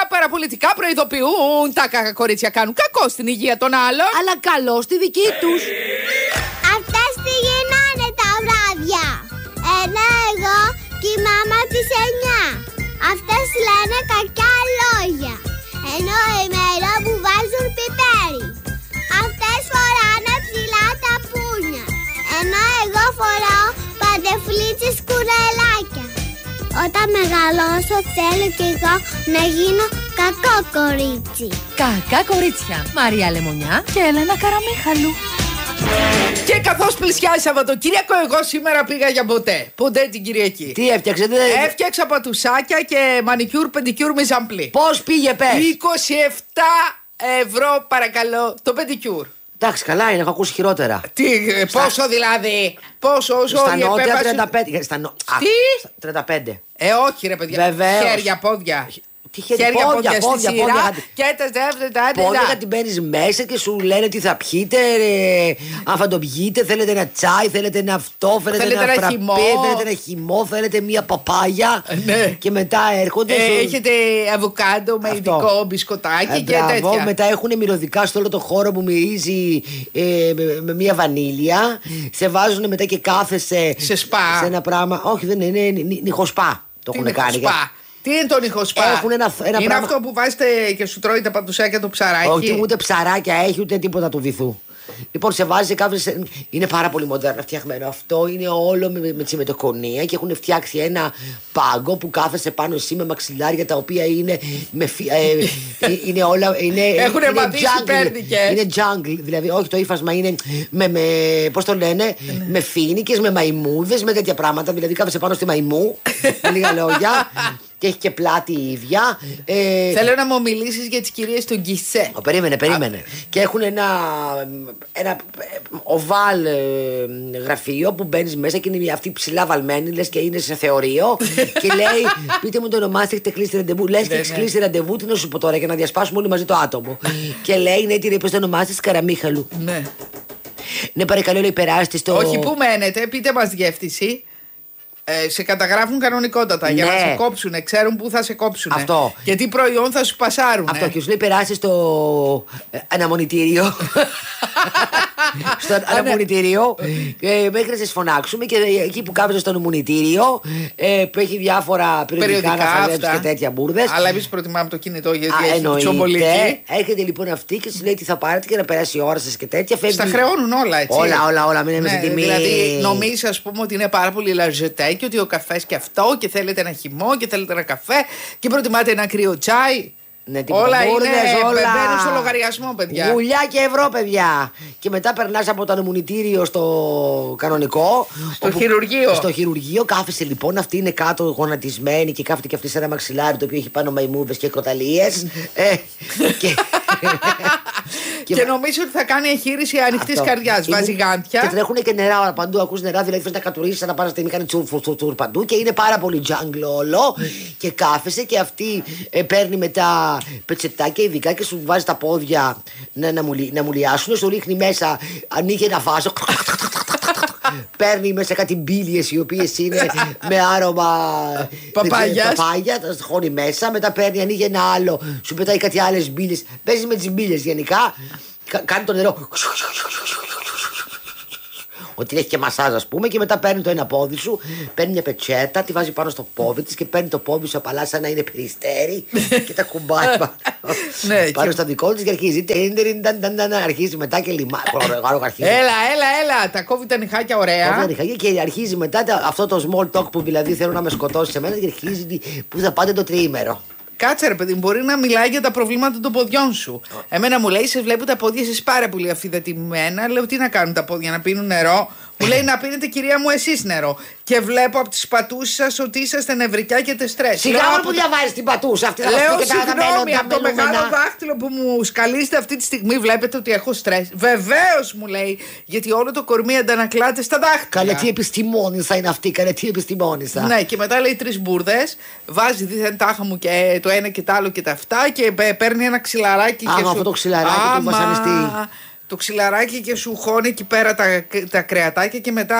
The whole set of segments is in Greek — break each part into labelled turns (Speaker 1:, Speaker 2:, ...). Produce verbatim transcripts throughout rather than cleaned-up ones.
Speaker 1: παραπολιτικά προειδοποιούν. Τα κακά κορίτσια κάνουν κακό στην υγεία των άλλων,
Speaker 2: αλλά καλό στη δική τους.
Speaker 3: Αυτές τι γίνανε τα βράδια. Ενώ εγώ και η μάμα της εννιά. Αυτές λένε κακιά λόγια. Ενώ ημέρα που βάζουν πιπέρι. Αυτές φοράνε ψηλά τα πούνια. Ενώ εγώ φοράω παντεφλίτσες κουρελάκια. Όταν μεγαλώσω θέλω κι εγώ να γίνω κακό κορίτσι.
Speaker 2: Κακά κορίτσια. Μαρία Λεμονιά και Έλενα Καραμίχαλου.
Speaker 1: Και καθώς πλησιάζει Σαββατοκύριακο, εγώ σήμερα πήγα για ποτέ. Ποτέ την Κυριακή.
Speaker 2: Τι έφτιαξε, δεν...
Speaker 1: Έφτιαξα πατουσάκια και μανικιούρ, πεντικιούρ, μιζαμπλή.
Speaker 2: Πώς πήγε, πες?
Speaker 1: είκοσι επτά ευρώ παρακαλώ το πεντικιούρ.
Speaker 2: Εντάξει, καλά είναι, έχω ακούσει χειρότερα.
Speaker 1: Τι, στα... πόσο δηλαδή, πόσο όσο
Speaker 2: στα
Speaker 1: η
Speaker 2: νότια
Speaker 1: επέμβαση...
Speaker 2: τριάντα πέντε. Στα νο...
Speaker 1: Τι?
Speaker 2: Α, τριάντα πέντε.
Speaker 1: Ε, όχι ρε παιδιά.
Speaker 2: Βεβαίως.
Speaker 1: Χέρια, πόδια.
Speaker 2: Τι χέρια,
Speaker 1: χέρια,
Speaker 2: πόδια,
Speaker 1: πόδια,
Speaker 2: πόδια,
Speaker 1: στη
Speaker 2: πόδια,
Speaker 1: σειρά
Speaker 2: πόδια,
Speaker 1: και τα δεύτερα.
Speaker 2: πόδια θα την μπαίνεις μέσα και σου λένε τι θα πιείτε, ρε, αν θα το πιείτε, θέλετε ένα τσάι, θέλετε ένα αυτό, θέλετε,
Speaker 1: θέλετε
Speaker 2: ένα
Speaker 1: ένα
Speaker 2: φραπέ,
Speaker 1: χυμό.
Speaker 2: θέλετε ένα χυμό, θέλετε μια παπάγια.
Speaker 1: Ναι.
Speaker 2: Και μετά έρχονται.
Speaker 1: Ε,
Speaker 2: σου...
Speaker 1: Έχετε αβοκάντο με
Speaker 2: αυτό.
Speaker 1: ειδικό μπισκοτάκι
Speaker 2: ε,
Speaker 1: και
Speaker 2: μπράβο,
Speaker 1: τέτοια.
Speaker 2: μετά έχουν μυρωδικά στο όλο το χώρο που μυρίζει ε, με, με μια βανίλια. Σε βάζουν μετά και κάθεσαι
Speaker 1: σε σπα.
Speaker 2: Σε ένα πράγμα. Όχι, δεν είναι, είναι νυχοσπά. Το έχουν κάνει.
Speaker 1: Σπα. Τι είναι το νυχοσπά?
Speaker 2: Έχουν ένα, ένα
Speaker 1: είναι
Speaker 2: πράγμα...
Speaker 1: αυτό που βάζετε και σου τρώει τα πατουσάκια το ψαράκι.
Speaker 2: Όχι, ούτε ψαράκια έχει, ούτε τίποτα του βυθού. Λοιπόν, σε βάζει κάποιες... Είναι πάρα πολύ μοντέρνα φτιαγμένο. Αυτό είναι όλο με, με τσιμετοκονία και έχουν φτιάξει ένα πάγκο που κάθεσαι πάνω εσύ με μαξιλάρια τα οποία είναι. Με, ε, είναι όλα. Είναι,
Speaker 1: έχουν
Speaker 2: είναι
Speaker 1: μαντήσει πέρδικες.
Speaker 2: Είναι jungle. Δηλαδή, όχι το ύφασμα είναι. Με, με, πώς το λένε, με φοίνικες, με μαϊμούδες, με τέτοια πράγματα. Δηλαδή, κάθεσαι πάνω στη μαϊμού. Με λίγα λόγια. Και έχει και πλάτη η ίδια.
Speaker 1: Ε... Θέλω να μου μιλήσεις για τις κυρίες του Γκισέ.
Speaker 2: Oh, περίμενε, περίμενε. Α... Και έχουν ένα, ένα οβάλ ε, γραφείο που μπαίνεις μέσα και είναι αυτή ψηλά βαλμένη, λες και είναι σε θεωρείο. Και λέει, πείτε μου το όνομά σας, έχετε κλείσει ραντεβού. Λες και έχεις κλείσει ραντεβού, τι να σου πω τώρα, για να διασπάσουμε όλοι μαζί το άτομο. Και λέει, ναι, τι πες το όνομά σας, Καραμίχαλου.
Speaker 1: Ναι.
Speaker 2: Ναι, παρακαλώ, λέει, περάστε στο.
Speaker 1: Όχι, πού μένετε, πείτε μας διεύθυνση. Ε, σε καταγράφουν κανονικότατα, ναι, για να σε κόψουν, ξέρουν πού θα σε κόψουν.
Speaker 2: Αυτό.
Speaker 1: Και τι προϊόν θα σου πασάρουν.
Speaker 2: Αυτό, και σου λέει περάσει στο αναμονητήριο. Στο αναμονητήριο. ε, μέχρι να σε φωνάξουμε και εκεί που κάθεσαι στο αναμονητήριο ε, που έχει διάφορα περιοδικά να χαζέψεις και τέτοια μπουρδες.
Speaker 1: Αλλά εμείς προτιμάμε το κινητό γιατί
Speaker 2: Α,
Speaker 1: έχει πιο πολύ.
Speaker 2: Έρχεται λοιπόν αυτή και σου λέει τι θα πάρετε και να περάσει η ώρα σας και τέτοια. Φεύγει...
Speaker 1: Στα χρεώνουν όλα, έτσι.
Speaker 2: Όλα, όλα, όλα. Μην είμαι
Speaker 1: ναι,
Speaker 2: σε τιμή.
Speaker 1: Δηλαδή, νομίζει, ας πούμε, ότι είναι πάρα πολύ λαζετέ και ότι ο καφές και αυτό και θέλετε ένα χυμό και θέλετε ένα καφέ και προτιμάτε ένα κρύο τσάι.
Speaker 2: Ναι,
Speaker 1: όλα
Speaker 2: μπούρδες,
Speaker 1: είναι,
Speaker 2: όλα.
Speaker 1: μπαίνουν στο λογαριασμό, παιδιά.
Speaker 2: Γουλιά και ευρώ, παιδιά. Και μετά περνάς από το ανεμονητήριο στο κανονικό.
Speaker 1: Στο
Speaker 2: όπου,
Speaker 1: χειρουργείο.
Speaker 2: Στο χειρουργείο κάθεσαι λοιπόν. Αυτή είναι κάτω γονατισμένη και κάθεται και αυτή σε ένα μαξιλάρι το οποίο έχει πάνω μαϊμούδες και κροταλίες. ε, και...
Speaker 1: και, και νομίζω ότι θα κάνει εγχείρηση ανοιχτής καρδιάς. Βάζει γάντια.
Speaker 2: Και τρέχουν και νερά παντού. Ακούς νερά, δηλαδή θες να κατουρίσεις, να πας στη μηχανή τσουρ παντού. Και είναι πάρα πολύ jungle όλο. Και κάθεσαι και αυτή ε, παίρνει μετά πετσετάκια ειδικά και σου βάζει τα πόδια να, να, μουλι, να μουλιάσουν. Σου ρίχνει μέσα, ανοίγει ένα βάζο. Παίρνει μέσα κάτι μπίλιες οι οποίες είναι με άρωμα
Speaker 1: παπάγιας.
Speaker 2: Παπάγια, τα χώνει μέσα. Μετά παίρνει, ανοίγει ένα άλλο, σου πετάει κάτι άλλες μπίλιες. Παίζει με τις μπίλιες γενικά. Κάνει το νερό. Ότι έχει και μασάζ, ας πούμε, και μετά παίρνει το ένα πόδι σου, παίρνει μια πετσέτα, τη βάζει πάνω στο πόδι της και παίρνει το πόδι σου απαλά σαν να είναι περιστέρι και τα κουμπάει πάνω στο δικό της και αρχίζει. Αρχίζει μετά και λιμά.
Speaker 1: Έλα, έλα, έλα, τα κόβει τα νυχάκια ωραία.
Speaker 2: Κόβει τα νυχάκια και αρχίζει μετά αυτό το small talk που δηλαδή θέλω να με σκοτώσει σε μένα και αρχίζει που θα πάτε το τριήμερο.
Speaker 1: Κάτσε ρε παιδί, μπορεί να μιλάει για τα προβλήματα των ποδιών σου. Εμένα μου λέει, σε βλέπω τα πόδια σας πάρα πολύ αφιδατημένα. Λέω, τι να κάνουν τα πόδια, να πίνουν νερό. Μου λέει, να πίνετε κυρία μου εσείς νερό. Και βλέπω από τις πατούσες σας ότι είσαστε νευρικιά και τεστρές.
Speaker 2: Σιγά μου που διαβάζεις την πατούσα αυτή.
Speaker 1: Λέω συγγνώμη, από το μεγάλο δάχτυλο που μου σκαλίζετε αυτή τη στιγμή βλέπετε ότι έχω στρες. Βεβαίως μου λέει, γιατί όλο το κορμί αντανακλάται στα δάχτυλα.
Speaker 2: Καλέ, τι επιστημόνισσα είναι αυτή, καλέ, τι επιστημόνισσα.
Speaker 1: Ναι, και μετά λέει τρεις μπουρδες, βάζει δίθεν τάχα μου και το ένα και το άλλο και τα αυτά και παίρνει ένα ξυλαράκι.
Speaker 2: Άμα
Speaker 1: και σου...
Speaker 2: αυτό το ξυλαράκι του βασανιστή.
Speaker 1: Το ξυλαράκι και σου χώνει εκεί πέρα τα, τα κρεατάκια και μετά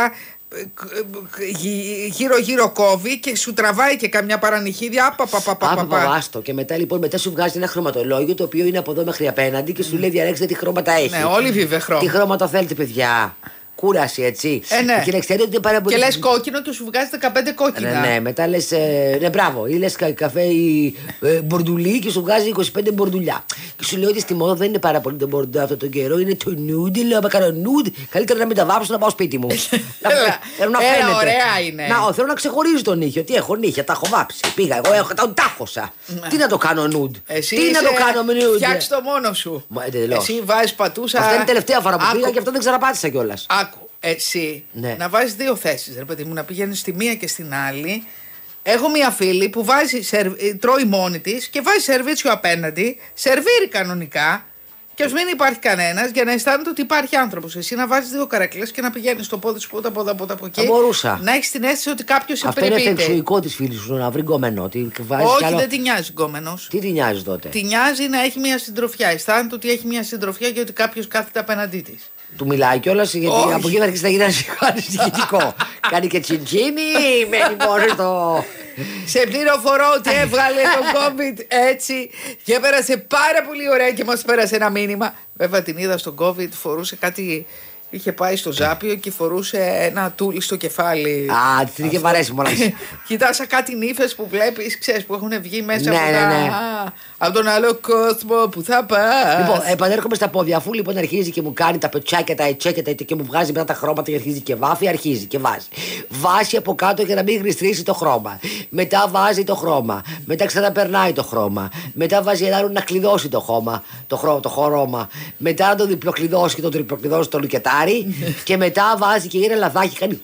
Speaker 1: γύρω-γύρω κόβει και σου τραβάει και καμιά παρανυχίδια.
Speaker 2: Άπαπαπαπαπα. Και μετά λοιπόν μετά σου βγάζει ένα χρωματολόγιο το οποίο είναι από εδώ μέχρι απέναντι και σου λέει διαλέξτε τι χρώματα έχει.
Speaker 1: Ναι, όλοι βίβε χρώμα.
Speaker 2: Τι χρώματα θέλετε, παιδιά. Κούραση, έτσι.
Speaker 1: Ε, ναι.
Speaker 2: Και, είναι πάρα πολύ...
Speaker 1: και λες κόκκινο και σου βγάζει δεκαπέντε κόκκινα.
Speaker 2: Ναι, ναι, μετά λες. Ε, ναι, μπράβο. Ή λες κα, καφέ ή ε, μπορντουλί και σου βγάζει είκοσι πέντε μπορντουλιά. Και σου λέω ότι στη μόδα δεν είναι πάρα πολύ το μπορντουλί αυτό τον καιρό. Είναι το nude. Λέω, άμα κάνω nude, καλύτερα να μην τα βάψω να πάω σπίτι μου.
Speaker 1: Θέλω να φαίνεται. Ωραία είναι.
Speaker 2: Να, θέλω να ξεχωρίζει τον νύχιο. Τι έχω νύχια, τα έχω βάψει. Πήγα εγώ, έχω, τα τάχωσα. Τι να το κάνω nude.
Speaker 1: Εσύ
Speaker 2: τι να το κάνω με nude.
Speaker 1: Φτιάξε το μόνο σου. Εσύ βάζει πατούσα.
Speaker 2: Αυτή είναι η τελευταία φορά που πήγα και αυτό δεν ξαναπάτησα κιόλα.
Speaker 1: Εσύ
Speaker 2: ναι.
Speaker 1: να βάζεις δύο θέσεις, ρε παιδί μου, να πηγαίνεις στη μία και στην άλλη. Έχω μία φίλη που βάζει, σερ, τρώει μόνη της και βάζει σερβίτσιο απέναντι, σερβίρει κανονικά και ας μην υπάρχει κανένας για να αισθάνεται ότι υπάρχει άνθρωπος. Εσύ να βάζεις δύο καρέκλες και να πηγαίνεις στο πόδι σου από εδώ από εκεί.
Speaker 2: Μπορούσα.
Speaker 1: Να έχεις την αίσθηση ότι κάποιος σε περιποιείται.
Speaker 2: Αυτό είναι φεξουικό της φίλης σου να βρει γκόμενο.
Speaker 1: Όχι,
Speaker 2: άλλο...
Speaker 1: δεν τη νοιάζει γκόμενος.
Speaker 2: Τι τη νοιάζει τότε.
Speaker 1: Τη νοιάζει να έχει μία συντροφιά. Αισθάνεται ότι έχει μία συντροφιά και ότι κάποιος κάθεται απέναντί της.
Speaker 2: Του μιλάει κιόλας γιατί όχι. Από εκεί θα αρχίσει να γίνει ανησυχητικό. Κάνει και τσιντζίνι, μένει μόνο στο.
Speaker 1: Σε πληροφορώ ότι έβγαλε το COVID έτσι και πέρασε πάρα πολύ ωραία και μας πέρασε ένα μήνυμα. Βέβαια την είδα στο COVID, φορούσε κάτι. Είχε πάει στο Ζάπιο και φορούσε ένα τούλι στο κεφάλι.
Speaker 2: Α, την είχε βαρέσει μόνο.
Speaker 1: Κοιτάσα κάτι νύφες που βλέπεις, ξέρεις, που έχουν βγει μέσα
Speaker 2: ναι,
Speaker 1: από,
Speaker 2: ναι,
Speaker 1: τα...
Speaker 2: ναι.
Speaker 1: από τον άλλο κόσμο που θα πας.
Speaker 2: Λοιπόν, επανέρχομαι στα πόδια. Αφού λοιπόν αρχίζει και μου κάνει τα πετσάκια, τα ετσέκια και μου βγάζει μετά τα χρώματα και αρχίζει και βάφει, αρχίζει και βάζει. Βάσει από κάτω για να μην γλιστρήσει το χρώμα. Μετά βάζει το χρώμα. Μετά ξαναπερνάει το χρώμα. Μετά βάζει ένα άλλο να κλειδώσει το χώμα. Το, χρώμα, το χρώμα. Μετά να το διπλοκλειδώσει και το τριπλοκλειδώσει το λουκετάρι. Και μετά βάζει και είναι λαδάκι, κάνει.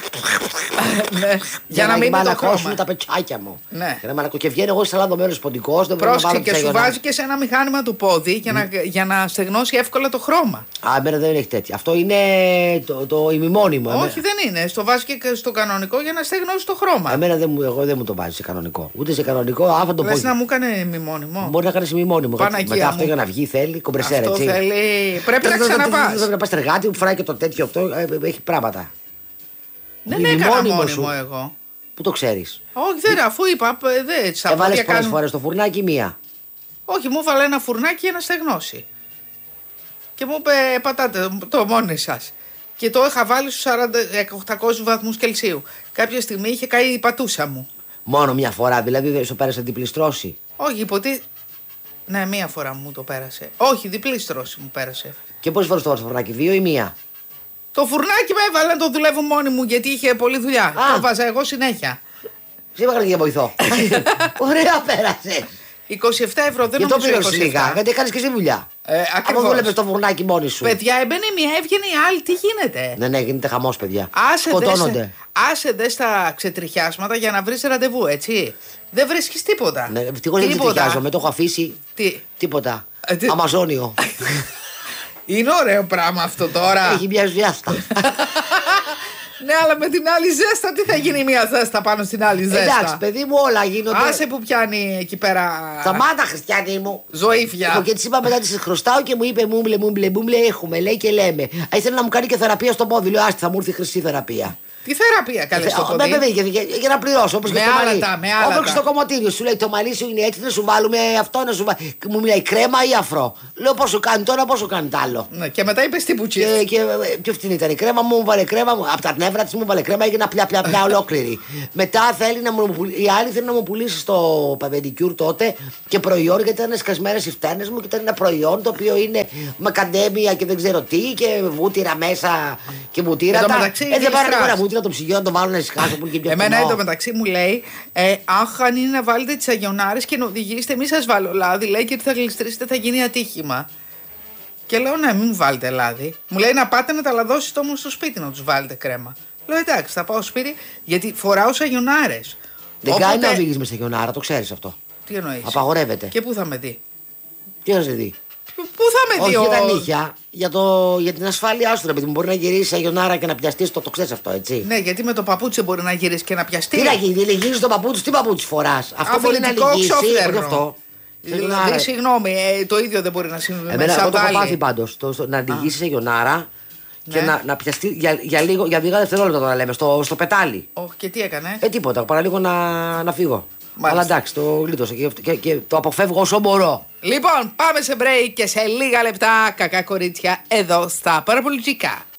Speaker 1: Ναι, για να μην
Speaker 2: μαλακώσουν τα πετσάκια μου.
Speaker 1: Ναι.
Speaker 2: Για να μαλακώ. Και βγαίνει εγώ σαν λαδωμένο ποντικό.
Speaker 1: Πρόσεχε και σου βάζει και σε ένα μηχάνημα του πόδι για, mm. να, για να στεγνώσει εύκολα το χρώμα.
Speaker 2: Α, εμένα δεν έχει τέτοια. Αυτό είναι το, το ημιμόνιμο.
Speaker 1: Όχι, εμένα. Δεν είναι. Στο βάζει και στο κανονικό για να στεγνώσει το χρώμα.
Speaker 2: Εμένα δεν μου, εγώ δεν μου το βάζει σε κανονικό. Ούτε σε κανονικό. Αυτό το
Speaker 1: πόδι. Να μου κάνει ημιμόνιμο.
Speaker 2: Μπορεί να κάνει ημιμόνιμο. Μετά αυτό για να βγει θέλει κομπρεσέρ.
Speaker 1: Αυτό θέλει. Πρέπει να ξαναπά.
Speaker 2: Δεν να πα στεργάτη που φοράει και το τέτοιο αυτό. Έχει πράγματα.
Speaker 1: Δεν έκανα μόνιμο εγώ.
Speaker 2: Πού το ξέρει.
Speaker 1: Όχι, δεν, αφού είπα. Δεν,
Speaker 2: έβαλε πολλές φορές στο φουρνάκι μία.
Speaker 1: Όχι, μου έβαλε ένα φουρνάκι για να στεγνώσει. Και μου είπε, πατάτε το μόνοι σας. Και το είχα βάλει στους οκτακόσιους βαθμούς Κελσίου. Κάποια στιγμή είχε καεί η πατούσα μου.
Speaker 2: Μόνο μια φορά, δηλαδή δεν σου πέρασε διπλή στρώση.
Speaker 1: Όχι, υποτι... Ναι, μία φορά μου το πέρασε. Όχι, διπλή στρώση μου πέρασε.
Speaker 2: Και πόσες φορές το έβαλες στο φουρνάκι, δύο ή μία.
Speaker 1: Το φουρνάκι με έβαλε να το δουλεύω μόνη μου γιατί είχε πολλή δουλειά. Α. Το βάζα εγώ συνέχεια.
Speaker 2: Σήμερα για βοηθό. Ωραία, πέρασε.
Speaker 1: είκοσι επτά ευρώ δεν νομίζω.
Speaker 2: Και το πλήρωσε λίγα, γιατί έκανε και εσύ δουλειά.
Speaker 1: Ε,
Speaker 2: ακριβώς. Αν δούλευε το φουρνάκι μόνη σου.
Speaker 1: Παιδιά, έμπαινε μία, έβγαινε η άλλη, τι γίνεται.
Speaker 2: Ναι, ναι, γίνεται χαμός, παιδιά.
Speaker 1: Άσε
Speaker 2: σκοτώνονται.
Speaker 1: Άσε δε στα ξετριχιάσματα για να βρει ραντεβού, έτσι. Δεν βρίσκει τίποτα.
Speaker 2: Ναι, ευτυχώς δεν ξετριχιάζομαι, το έχω αφήσει.
Speaker 1: Τι.
Speaker 2: Τίποτα. Ε, τι... Αμαζόνιο.
Speaker 1: Είναι ωραίο πράγμα αυτό τώρα.
Speaker 2: Έχει μια ζέστα.
Speaker 1: Ναι, αλλά με την άλλη ζέστα, τι θα γίνει μια ζέστα πάνω στην άλλη ζέστα.
Speaker 2: Εντάξει, παιδί μου, όλα γίνονται.
Speaker 1: Άσε που πιάνει εκεί πέρα.
Speaker 2: Σταμάτα, Χριστιανή μου.
Speaker 1: Ζωήφια.
Speaker 2: Λοιπόν, και τη είπα μετά, τη χρωστάω και μου είπε μούμπλε, μούμπλε, μούμπλε, έχουμε, λέει και λέμε. Α, ήθελε να μου κάνει και θεραπεία στο πόδι. Λέω, άστι, θα μου έρθει χρυσή θεραπεία.
Speaker 1: Τι θεραπεία, καλέ στο πόδι.
Speaker 2: Βέβαια, για, για, για να πληρώσω. Όπως
Speaker 1: με άλατα, με άλατα.
Speaker 2: Όπως στο κομμωτήριο σου λέει το μαλλί σου είναι έτσι, να σου βάλουμε αυτό, να σου βάλουμε. Μου μιλάει κρέμα ή αφρό. Λέω πόσο κάνει τώρα, πόσο κάνει τ' άλλο.
Speaker 1: Ναι, και μετά είπε τι πουτσί.
Speaker 2: Και, και πιο φτηνή ήταν η κρέμα μου, μου βάλε κρέμα. Από τα νεύρα τη μου βάλε κρέμα, έγινε πια πια πια ολόκληρη. Μετά θέλει να μου η άλλη θέλει να μου πουλήσει στο παπεντικιούρ τότε και προϊόν, γιατί ήταν σκασμένε οι φτέρνε μου και ήταν ένα προϊόν το οποίο είναι μακαντέμια και δεν ξέρω τι και βούτυρα μέσα και βουτύρατα. Ε, δεν πάρω ένα βούτυρα το ψυγείο να το βάλω.
Speaker 1: Εμένα εντωμεταξύ μου λέει, ε, αχ, αν είναι να βάλετε τις αγιονάρες και να οδηγήσετε, μη σας βάλω λάδι, λέει, και ότι θα γλιστρήσετε, θα γίνει ατύχημα. Και λέω, ναι, μην μου βάλετε λάδι. Μου λέει να πάτε να τα λαδώσετε όμως στο σπίτι να τους βάλετε κρέμα. Λέω, εντάξει, θα πάω στο σπίτι, γιατί φοράω σε αγιονάρες.
Speaker 2: Δεν Όποτε... κάνει να οδηγείς με σε αγιονάρα, το ξέρεις αυτό.
Speaker 1: Τι εννοείς.
Speaker 2: Απαγορεύεται.
Speaker 1: Και πού θα με δει.
Speaker 2: Τι θα σε δει.
Speaker 1: Πού θα με δει.
Speaker 2: Όχι ο... για τα νύχια, για, το... για την ασφάλειά σου, ρε παιδί μου. Μπορεί να γυρίσει αγιονάρα και να πιαστεί, το, το ξέρει αυτό, έτσι.
Speaker 1: Ναι, γιατί με το παπούτσι μπορεί να γυρίσει και να πιαστεί.
Speaker 2: Τι να γίνει, γυρίσει το παπούτσι, τι παπούτσι φορά. Αυτό μπορεί να λυγίσει. Όχι αυτό.
Speaker 1: Δηλαδή, συγγνώμη, ε, το ίδιο δεν μπορεί να συμβεί.
Speaker 2: Εμένα, εγώ το έχω πάθει πάντως. Να λυγίσει αγιονάρα και να, να πιαστεί για, για, λίγο, για λίγα δευτερόλεπτα τώρα λέμε, στο, στο πετάλι.
Speaker 1: Όχι, και τι έκανε.
Speaker 2: Ε, τίποτα, παραλίγο να, να φύγω.
Speaker 1: Μάλιστα.
Speaker 2: Αλλά εντάξει, το γλίτωσα και, και, και το αποφεύγω όσο μπορώ.
Speaker 1: Λοιπόν, πάμε σε break και σε λίγα λεπτά κακά κορίτσια εδώ στα παραπολιτικά.